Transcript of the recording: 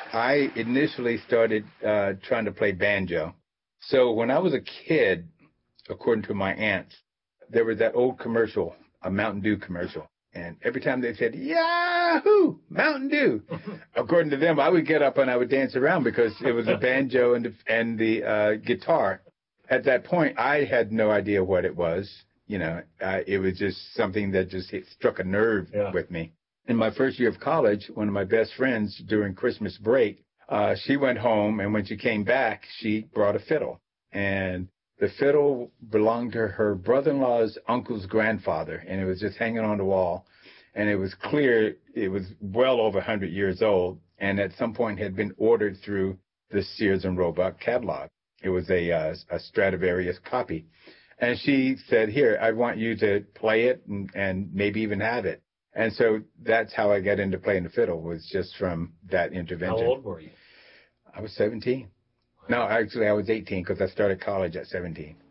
I initially started trying to play banjo. So when I was a kid, according to my aunts, there was that old commercial, a Mountain Dew commercial. And every time they said, Yahoo, Mountain Dew, according to them, I would get up and I would dance around because it was the banjo and the guitar. At that point, I had no idea what it was. It was just something that just struck a nerve with me. In my first year of college, one of my best friends during Christmas break, she went home, and when she came back, she brought a fiddle. And the fiddle belonged to her brother-in-law's uncle's grandfather, and it was just hanging on the wall. And it was clear it was well over 100 years old, and at some point had been ordered through the Sears and Roebuck catalog. It was a Stradivarius copy. And she said, here, I want you to play it and maybe even have it. And so that's how I got into playing the fiddle, was just from that intervention. How old were you? I was 17. No, actually, I was 18 because I started college at 17.